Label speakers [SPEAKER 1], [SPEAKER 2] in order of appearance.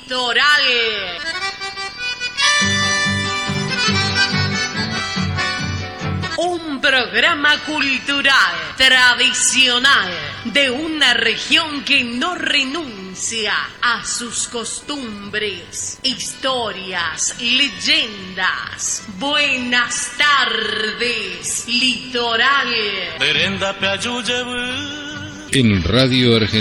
[SPEAKER 1] Litoral. Un programa cultural, tradicional, de una región que no renuncia a sus costumbres, historias, leyendas. Buenas tardes, Litoral.
[SPEAKER 2] En Radio Argentina.